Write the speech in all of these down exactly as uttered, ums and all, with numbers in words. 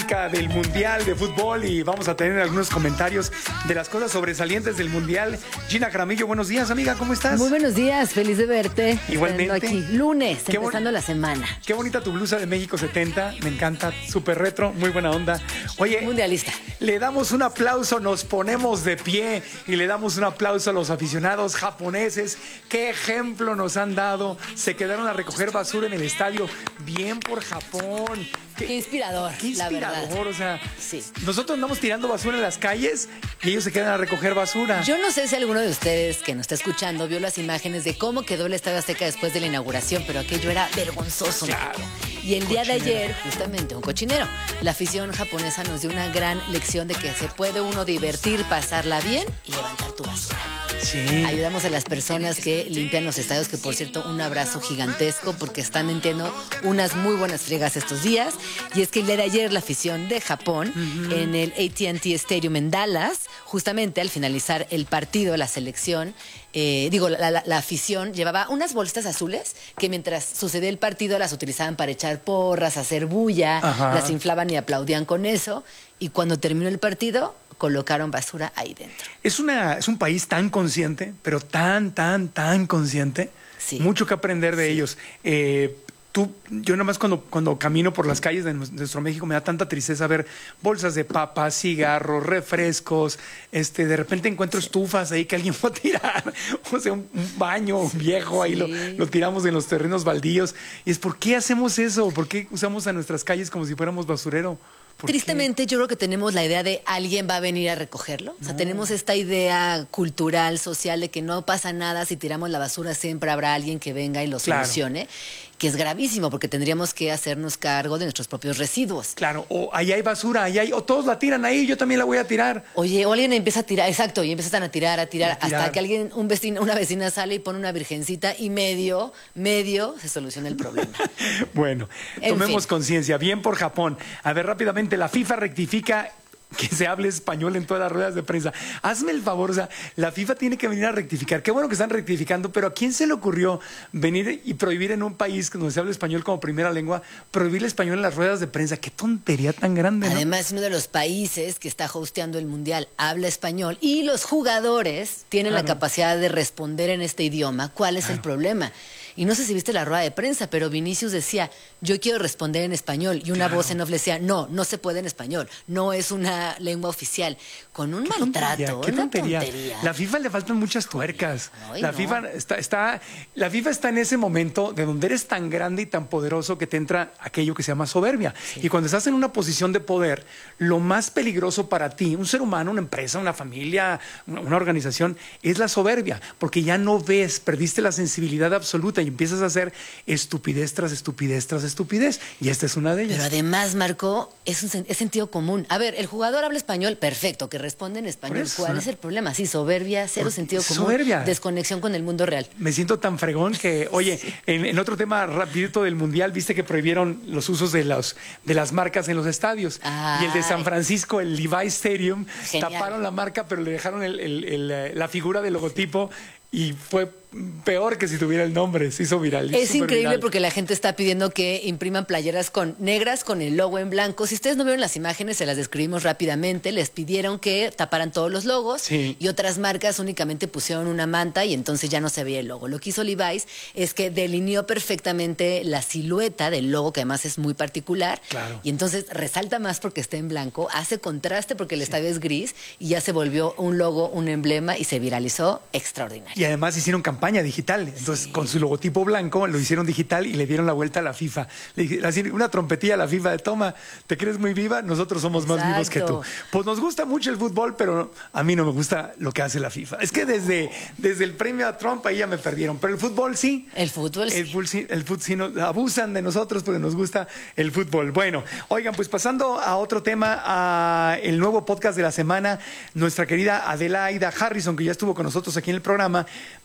plática del Mundial de Fútbol y vamos a tener algunos comentarios de las cosas sobresalientes del Mundial. Gina Jaramillo, buenos días, amiga, ¿cómo estás? Muy buenos días, feliz de verte. Igualmente. Aquí, lunes, Qué empezando la semana. Qué bonita tu blusa de México setenta, me encanta, súper retro, muy buena onda. Oye, mundialista. Le damos un aplauso, nos ponemos de pie y le damos un aplauso a los aficionados japoneses. Qué ejemplo nos han dado. Se quedaron a recoger basura en el estadio. Bien por Japón. Qué, qué inspirador, qué inspirador, la verdad. O sea, sí. Nosotros andamos tirando basura en las calles y ellos se quedan a recoger basura. Yo no sé si alguno de ustedes que nos está escuchando vio las imágenes de cómo quedó el Estadio Azteca después de la inauguración, pero aquello era vergonzoso. Claro. Y el día Cochinero. de ayer, justamente, un cochinero. La afición japonesa nos dio una gran lección de que se puede uno divertir, pasarla bien y levantar tu basura. Sí. Ayudamos a las personas que limpian los estadios, que por cierto, un abrazo gigantesco porque están metiendo unas muy buenas friegas estos días. Y es que el día de ayer la afición de Japón uh-huh. en el A T and T Stadium en Dallas, justamente al finalizar el partido, la selección, eh, digo, la, la, la afición llevaba unas bolsas azules que mientras sucedía el partido las utilizaban para echar porras, hacer bulla, uh-huh. las inflaban y aplaudían con eso. Y cuando terminó el partido, colocaron basura ahí dentro. Es, una, es un país tan consciente, pero tan, tan, tan consciente. Sí. Mucho que aprender de sí. ellos. Eh, tú, yo nomás cuando, cuando camino por las calles de nuestro México me da tanta tristeza ver bolsas de papas, cigarros, refrescos. Este, de repente encuentro sí. estufas ahí que alguien fue a tirar. O sea, un, un baño viejo, sí. ahí lo, lo tiramos en los terrenos baldíos. Y es, ¿por qué hacemos eso? ¿Por qué usamos a nuestras calles como si fuéramos basurero? Tristemente, yo creo que tenemos la idea de alguien va a venir a recogerlo. No. O sea, tenemos esta idea cultural, social, de que no pasa nada si tiramos la basura, siempre habrá alguien que venga y lo claro. solucione, que es gravísimo porque tendríamos que hacernos cargo de nuestros propios residuos. Claro, o ahí hay basura, ahí hay, o todos la tiran ahí, yo también la voy a tirar. Oye, o alguien empieza a tirar, exacto, y empiezan a tirar, a tirar, a tirar. hasta que alguien, un vecino, una vecina sale y pone una virgencita y medio, medio se soluciona el problema. Bueno, en tomemos fin. conciencia. Bien por Japón. A ver, rápidamente, la FIFA rectifica que se hable español en todas las ruedas de prensa. Hazme el favor, o sea, la FIFA tiene que venir a rectificar. Qué bueno que están rectificando, pero ¿a quién se le ocurrió venir y prohibir en un país donde se habla español como primera lengua, prohibir el español en las ruedas de prensa? Qué tontería tan grande, ¿no? Además, es uno de los países que está hosteando el Mundial, habla español y los jugadores tienen claro. la capacidad de responder en este idioma. ¿Cuál es claro. el problema? Y no sé si viste la rueda de prensa, pero Vinicius decía, yo quiero responder en español. Y una claro. voz en off le decía, no, no se puede en español. No es una lengua oficial. Con un ¿Qué maltrato. Tontería, ¿Qué tontería? tontería? La FIFA le faltan muchas tuercas. Ay, la, no. FIFA está, está, la FIFA está en ese momento de donde eres tan grande y tan poderoso que te entra aquello que se llama soberbia. Sí. Y cuando estás en una posición de poder, lo más peligroso para ti, un ser humano, una empresa, una familia, una, una organización, es la soberbia. Porque ya no ves, perdiste la sensibilidad absoluta y empiezas a hacer estupidez tras estupidez tras estupidez. Y esta es una de ellas. Pero además, Marco, es, un, es sentido común. A ver, el jugador habla español, perfecto, que responde en español. Eso, ¿Cuál ¿no? es el problema? Sí, soberbia, cero sentido común. Soberbia. Desconexión con el mundo real. Me siento tan fregón que, oye, sí. en, en otro tema rapidito del Mundial, viste que prohibieron los usos de, los, de las marcas en los estadios. Ay. Y el de San Francisco, el Levi Stadium, genial. Taparon la marca, pero le dejaron el, el, el, la figura del logotipo. Y fue peor que si tuviera el nombre, se hizo viral. Es increíble viral. Porque la gente está pidiendo que impriman playeras con negras con el logo en blanco. Si ustedes no vieron las imágenes, se las describimos rápidamente. Les pidieron que taparan todos los logos sí. y otras marcas únicamente pusieron una manta y entonces ya no se veía el logo. Lo que hizo Levi's es que delineó perfectamente la silueta del logo, que además es muy particular. Claro. Y entonces resalta más porque está en blanco, hace contraste porque el sí. estadio es gris y ya se volvió un logo, un emblema y se viralizó extraordinario. Y además hicieron campaña digital. Entonces, sí. con su logotipo blanco, lo hicieron digital y le dieron la vuelta a la FIFA. Le dije, una trompetilla a la FIFA de toma, ¿te crees muy viva? Nosotros somos Exacto. más vivos que tú. Pues nos gusta mucho el fútbol, pero a mí no me gusta lo que hace la FIFA. Es que desde, desde el premio a Trump ahí ya me perdieron. Pero el fútbol sí. El fútbol sí. El fútbol sí, el fútbol sí nos, abusan de nosotros porque nos gusta el fútbol. Bueno, oigan, pues pasando a otro tema, a el nuevo podcast de la semana, nuestra querida Adelaida Harrison, que ya estuvo con nosotros aquí en el programa, vino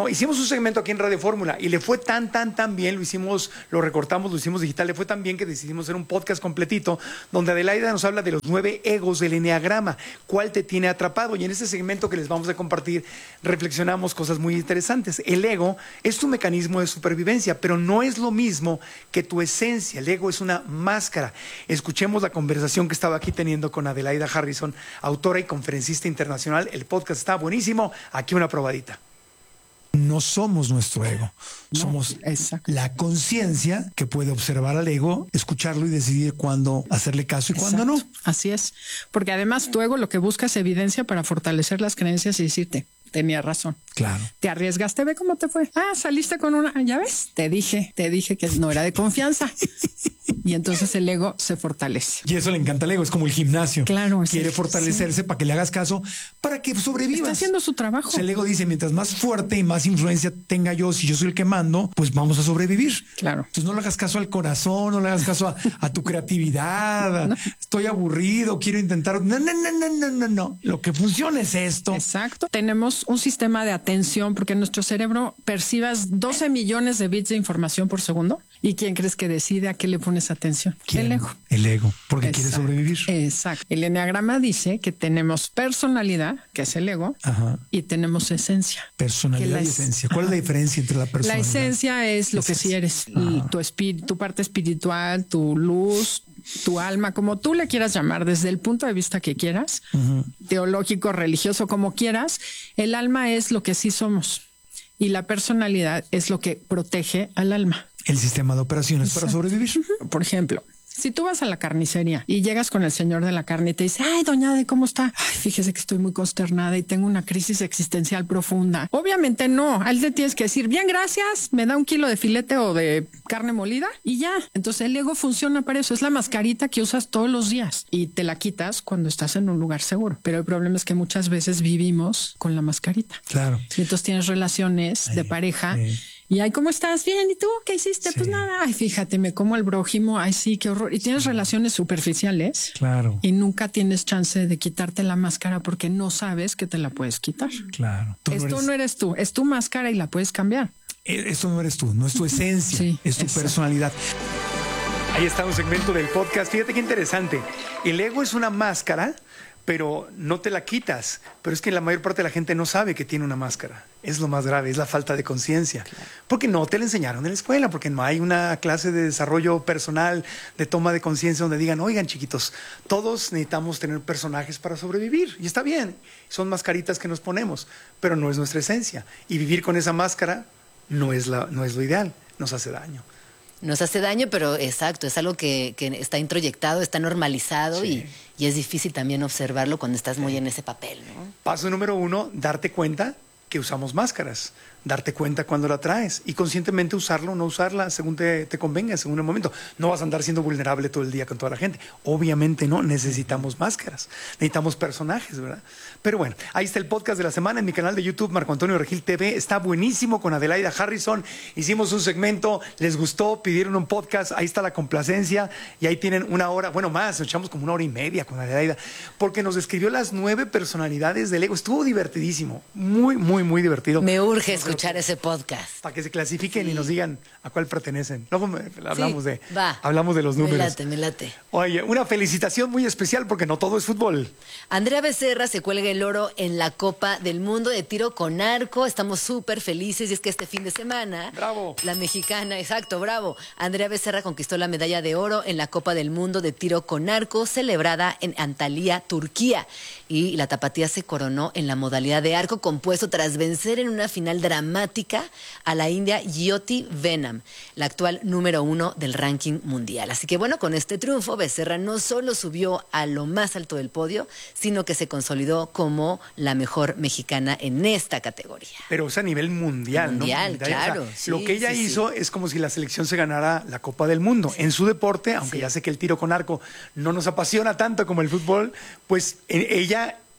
bueno, hicimos un segmento aquí en Radio Fórmula y le fue tan, tan, tan bien, lo hicimos, lo recortamos, lo hicimos digital, le fue tan bien que decidimos hacer un podcast completito donde Adelaida nos habla de los nueve egos del eneagrama, cuál te tiene atrapado. Y en este segmento que les vamos a compartir reflexionamos cosas muy interesantes. El ego es tu mecanismo de supervivencia, pero no es lo mismo que tu esencia. El ego es una máscara. Escuchemos la conversación que estaba aquí teniendo con Adelaida Harrison, autora y conferencista internacional. El podcast está buenísimo. Aquí una probadita. No somos nuestro ego, no, somos exacto. la conciencia que puede observar al ego, escucharlo y decidir cuándo hacerle caso y Exacto. cuándo no. Así es, porque además tu ego lo que busca es evidencia para fortalecer las creencias y decirte, tenía razón. Claro. Te arriesgaste, ve cómo te fue. Ah, saliste con una, ya ves, te dije, te dije que no era de confianza. Y entonces el ego se fortalece. Y eso le encanta al ego, es como el gimnasio. Claro. Quiere sí, fortalecerse sí. para que le hagas caso, para que sobrevivas. Está haciendo su trabajo. O sea, el ego dice, mientras más fuerte y más influencia tenga yo, si yo soy el que mando, pues vamos a sobrevivir. Claro. Entonces no le hagas caso al corazón, no le hagas caso a, a tu creatividad. No. Estoy aburrido, quiero intentar. No, no, no, no, no, no, no. Lo que funciona es esto. Exacto. Tenemos un sistema de atención porque nuestro cerebro percibas doce millones de bits de información por segundo. ¿Y quién crees que decide a qué le pones atención? ¿Quién? El ego. El ego, porque Exacto. quiere sobrevivir. Exacto. El eneagrama dice que tenemos personalidad, que es el ego, Ajá. y tenemos esencia. Personalidad y esencia. ¿Cuál Ajá. es la diferencia entre la personalidad? La esencia es lo esencia. que sí eres, Ajá. tu espíritu, tu parte espiritual, tu luz, tu alma, como tú le quieras llamar, desde el punto de vista que quieras, uh-huh. teológico, religioso, como quieras. El alma es lo que sí somos y la personalidad es lo que protege al alma. El sistema de operaciones Exacto. para sobrevivir. Uh-huh. Por ejemplo, si tú vas a la carnicería y llegas con el señor de la carne y te dice, ay, doña Ade, ¿cómo está? Ay, fíjese que estoy muy consternada y tengo una crisis existencial profunda. Obviamente no, a él le tienes que decir, bien, gracias, me da un kilo de filete o de carne molida y ya. Entonces el ego funciona para eso, es la mascarita que usas todos los días y te la quitas cuando estás en un lugar seguro. Pero el problema es que muchas veces vivimos con la mascarita. Claro. Y entonces tienes relaciones ay, de pareja. Ay. Y ay, ¿cómo estás? Bien. ¿Y tú qué hiciste? Sí. Pues nada. Ay, fíjate, me como el brójimo. Ay, sí, qué horror. Y tienes sí. relaciones superficiales. Claro. Y nunca tienes chance de quitarte la máscara porque no sabes que te la puedes quitar. Claro. Tú Esto no eres... no eres tú, es tu máscara y la puedes cambiar. Esto no eres tú, no es tu esencia, sí, es tu exacto. personalidad. Ahí está un segmento del podcast. Fíjate qué interesante. El ego es una máscara, pero no te la quitas. Pero es que la mayor parte de la gente no sabe que tiene una máscara. Es lo más grave, es la falta de conciencia. Claro. Porque no te la enseñaron en la escuela, porque no hay una clase de desarrollo personal, de toma de conciencia donde digan, oigan chiquitos, todos necesitamos tener personajes para sobrevivir. Y está bien, son mascaritas que nos ponemos, pero no es nuestra esencia. Y vivir con esa máscara no es, la, no es lo ideal, nos hace daño. Nos hace daño, pero exacto, es algo que, que está introyectado, está normalizado sí. y, y es difícil también observarlo cuando estás sí. muy en ese papel, ¿no? Paso número uno, darte cuenta que usamos máscaras. Darte cuenta cuando la traes y conscientemente usarla o no usarla según te, te convenga, según el momento. No vas a andar siendo vulnerable todo el día con toda la gente. Obviamente no, necesitamos máscaras, necesitamos personajes, ¿verdad? Pero bueno, ahí está el podcast de la semana en mi canal de YouTube, Marco Antonio Regil T V. Está buenísimo con Adelaida Harrison. Hicimos un segmento, les gustó, pidieron un podcast, ahí está la complacencia y ahí tienen una hora, bueno más, nos echamos como una hora y media con Adelaida, porque nos describió las nueve personalidades del ego. Estuvo divertidísimo, muy, muy, muy divertido. Me urge escuchar ese podcast. Para que se clasifiquen sí. y nos digan a cuál pertenecen. Luego me, hablamos, sí, de, va. hablamos de los números. Me late, me late. Oye, una felicitación muy especial porque no todo es fútbol. Andrea Becerra se cuelga el oro en la Copa del Mundo de tiro con arco. Estamos súper felices y es que este fin de semana... ¡Bravo! La mexicana, exacto, bravo. Andrea Becerra conquistó la medalla de oro en la Copa del Mundo de tiro con arco celebrada en Antalya, Turquía. Y la tapatía se coronó en la modalidad de arco compuesto tras vencer en una final dramática a la india Jyoti Venam, la actual número uno del ranking mundial. Así que bueno, con este triunfo Becerra no solo subió a lo más alto del podio, sino que se consolidó como la mejor mexicana en esta categoría. Pero es a nivel mundial, mundial, ¿no? Mundial, claro. O sea, sí, lo que ella sí, hizo sí. es como si la selección se ganara la Copa del Mundo. Sí. En su deporte, aunque sí. ya sé que el tiro con arco no nos apasiona tanto como el fútbol, pues ella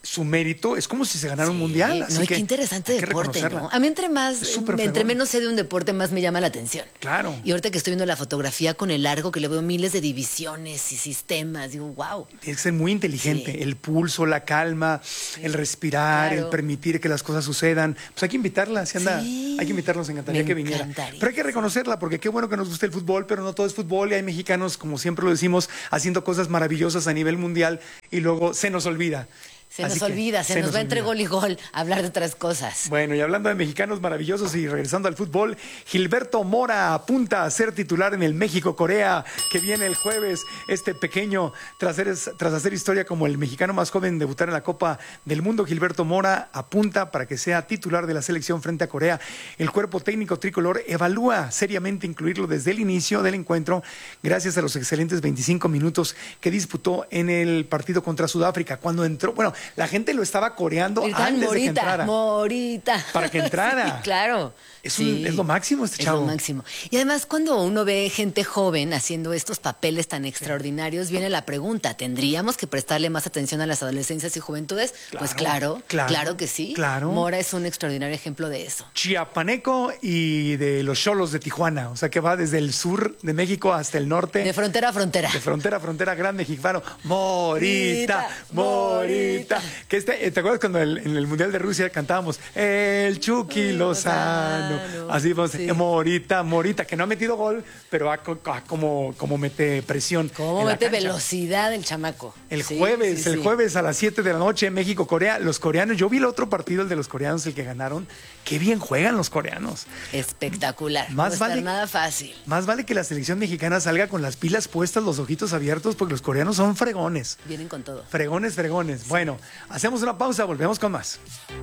su mérito es como si se ganara sí, un mundial. Así no, que qué interesante deporte, ¿no? A mí entre más, entre menos sé de un deporte, más me llama la atención. Claro. Y ahorita que estoy viendo la fotografía con el largo, que le veo miles de divisiones y sistemas, digo, wow. Tiene que ser muy inteligente. Sí. El pulso, la calma, sí. el respirar, claro. el permitir que las cosas sucedan. Pues hay que invitarla, si anda, sí. hay que invitarla, nos encantaría me que viniera. Encantaría. Pero hay que reconocerla, porque qué bueno que nos guste el fútbol, pero no todo es fútbol y hay mexicanos, como siempre lo decimos, haciendo cosas maravillosas a nivel mundial y luego se nos olvida. Se nos olvida, se, se nos, nos va entre gol y gol hablar de otras cosas. Bueno, y hablando de mexicanos maravillosos y regresando al fútbol, Gilberto Mora apunta a ser titular en el México-Corea, que viene el jueves. Este pequeño, tras hacer, tras hacer historia como el mexicano más joven en debutar en la Copa del Mundo, Gilberto Mora apunta para que sea titular de la selección frente a Corea. El cuerpo técnico tricolor evalúa seriamente incluirlo desde el inicio del encuentro, gracias a los excelentes veinticinco minutos que disputó en el partido contra Sudáfrica. Cuando entró, bueno, la gente lo estaba coreando Gritan, antes morita, de que entrara. Morita. Para que entrara. Sí, claro. Es, sí. un, es lo máximo este chavo. Es lo máximo. Y además, cuando uno ve gente joven haciendo estos papeles tan extraordinarios, viene la pregunta, ¿tendríamos que prestarle más atención a las adolescencias y juventudes? Claro, pues claro, claro, claro que sí. Claro. Mora es un extraordinario ejemplo de eso. Chiapaneco y de los Xolos de Tijuana, o sea que va desde el sur de México hasta el norte. De frontera a frontera. De frontera a frontera, gran mexicano. Morita, morita. Que este, ¿te acuerdas cuando el, en el Mundial de Rusia cantábamos el Chucky Lozano? Así vamos, sí. Morita, Morita, que no ha metido gol, pero ha, ha como, como mete presión. Como mete velocidad el chamaco. El sí, jueves, sí, el sí. jueves a las siete de la noche, México-Corea. Los coreanos, yo vi el otro partido, el de los coreanos, el que ganaron. Qué bien juegan los coreanos. Espectacular. Más no vale, está nada fácil. Más vale que la selección mexicana salga con las pilas puestas, los ojitos abiertos, porque los coreanos son fregones. Vienen con todo. Fregones, fregones. Sí. Bueno, hacemos una pausa, volvemos con más.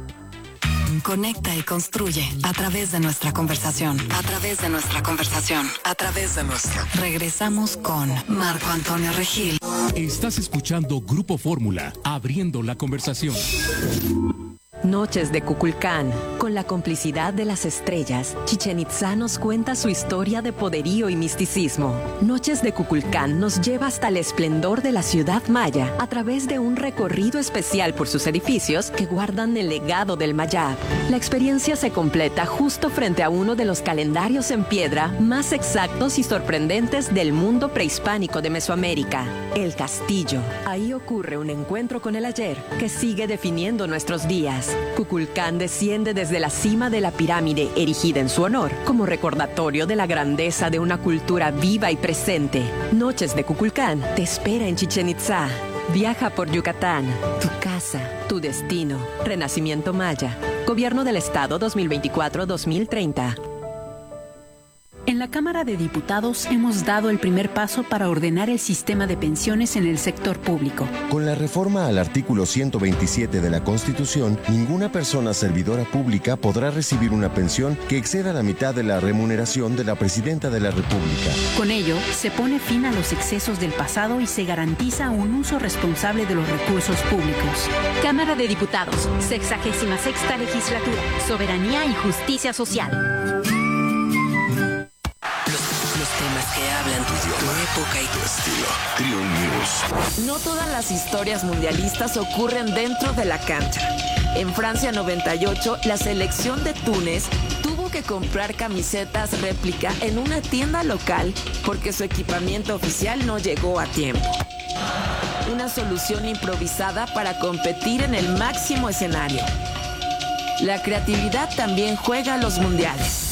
Conecta y construye a través de nuestra conversación. A través de nuestra conversación. A través de nuestra. Regresamos con Marco Antonio Regil. Estás escuchando Grupo Fórmula, abriendo la conversación. Noches de Kukulcán. Con la complicidad de las estrellas, Chichén Itzá nos cuenta su historia de poderío y misticismo. Noches de Kukulcán nos lleva hasta el esplendor de la ciudad maya a través de un recorrido especial por sus edificios que guardan el legado del Mayab. La experiencia se completa justo frente a uno de los calendarios en piedra más exactos y sorprendentes del mundo prehispánico de Mesoamérica, el Castillo. Ahí ocurre un encuentro con el ayer que sigue definiendo nuestros días. Kukulcán desciende desde la cima de la pirámide erigida en su honor, como recordatorio de la grandeza de una cultura viva y presente. Noches de Kukulcán te espera en Chichén Itzá. Viaja por Yucatán, tu casa, tu destino. Renacimiento Maya. Gobierno del Estado dos mil veinticuatro a dos mil treinta. En la Cámara de Diputados hemos dado el primer paso para ordenar el sistema de pensiones en el sector público. Con la reforma al artículo ciento veintisiete de la Constitución, ninguna persona servidora pública podrá recibir una pensión que exceda la mitad de la remuneración de la Presidenta de la República. Con ello, se pone fin a los excesos del pasado y se garantiza un uso responsable de los recursos públicos. Cámara de Diputados, sexagésima sexta legislatura, soberanía y justicia social. Que hablan tu idioma, tu época y tu estilo. Trio News. No todas las historias mundialistas ocurren dentro de la cancha. En Francia noventa y ocho, la selección de Túnez tuvo que comprar camisetas réplica en una tienda local porque su equipamiento oficial no llegó a tiempo. Una solución improvisada para competir en el máximo escenario. La creatividad también juega a los mundiales.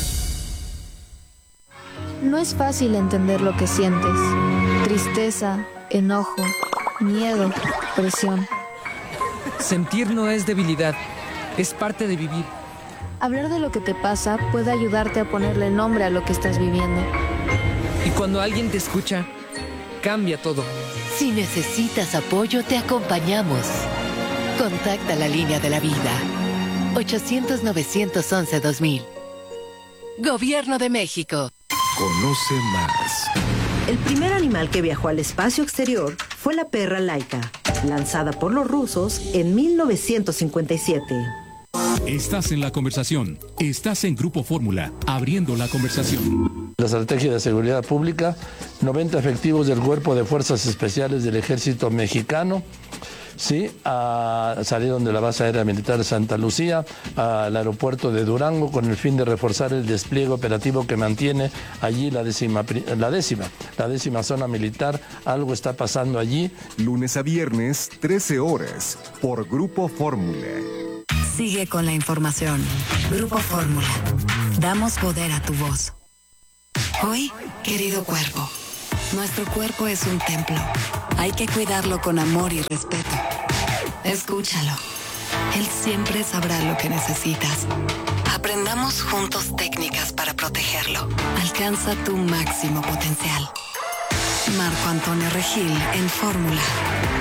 No es fácil entender lo que sientes. Tristeza, enojo, miedo, presión. Sentir no es debilidad, es parte de vivir. Hablar de lo que te pasa puede ayudarte a ponerle nombre a lo que estás viviendo. Y cuando alguien te escucha, cambia todo. Si necesitas apoyo, te acompañamos. Contacta la línea de la vida. ochocientos, novecientos once, dos mil. Gobierno de México. Conoce más. El primer animal que viajó al espacio exterior fue la perra Laika, lanzada por los rusos en mil novecientos cincuenta y siete. Estás en la conversación. Estás en Grupo Fórmula, abriendo la conversación. La estrategia de seguridad pública, noventa efectivos del Cuerpo de Fuerzas Especiales del Ejército Mexicano ¿sí? A, salieron de la base aérea militar de Santa Lucía al aeropuerto de Durango con el fin de reforzar el despliegue operativo que mantiene allí la décima, la décima, la décima zona militar. Algo está pasando allí. Lunes a viernes, trece horas, por Grupo Fórmula. Sigue con la información. Grupo Fórmula. Damos poder a tu voz. Hoy, querido cuerpo, nuestro cuerpo es un templo. Hay que cuidarlo con amor y respeto. Escúchalo. Él siempre sabrá lo que necesitas. Aprendamos juntos técnicas para protegerlo. Alcanza tu máximo potencial. Marco Antonio Regil en Fórmula.